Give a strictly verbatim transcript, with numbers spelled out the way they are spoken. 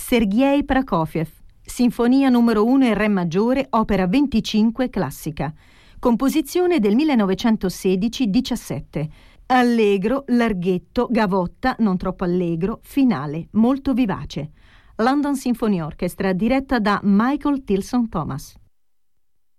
Sergei Prokofiev, Sinfonia numero uno in Re maggiore, opera venticinque classica. Composizione del millenovecentosedici diciassette. Allegro, larghetto, gavotta, non troppo allegro, finale, molto vivace. London Symphony Orchestra, diretta da Michael Tilson Thomas.